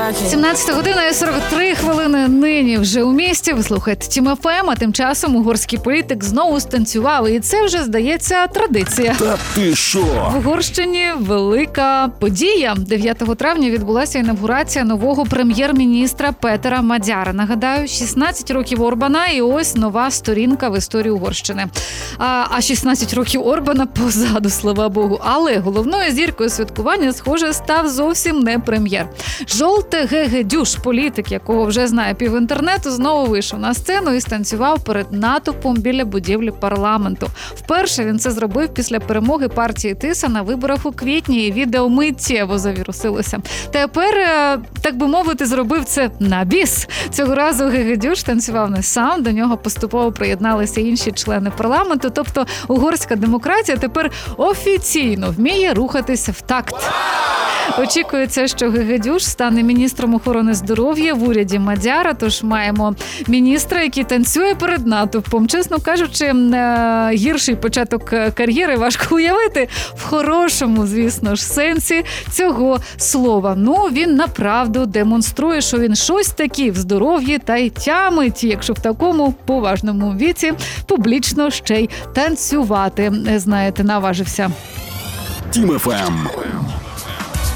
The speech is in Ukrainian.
17 година і 43 хвилини нині вже у місті. Ви слухаєте Тім ФМ, а тим часом угорський політик знову станцював. І це вже, здається, традиція. Та ти що? В Угорщині велика подія. 9 травня відбулася інавгурація нового прем'єр-міністра Петера Мадяра. Нагадаю, 16 років Орбана і ось нова сторінка в історії Угорщини. А 16 років Орбана позаду, слава Богу. Але головною зіркою святкування, схоже, став зовсім не прем'єр. Жолте Гегедюш, політик, якого вже знає пів інтернету, знову вийшов на сцену і станцював перед натовпом біля будівлі парламенту. Вперше він це зробив після перемоги партії Тиса на виборах у квітні, і відео миттєво завірусилося. Тепер, так би мовити, зробив це на біс. Цього разу Гегедюш танцював не сам, до нього поступово приєдналися інші члени парламенту, тобто угорська демократія тепер офіційно вміє рухатися в такт. Очікується, що Гегедюш стане міністром охорони здоров'я в уряді Мадяра, тож маємо міністра, який танцює перед натовпом. Чесно кажучи, гірший початок кар'єри важко уявити в хорошому, звісно ж, сенсі цього слова. Ну, він направду демонструє, що він щось таке в здоров'ї та й тямить, якщо в такому поважному віці публічно ще й танцювати, знаєте, наважився. Тім ФМ.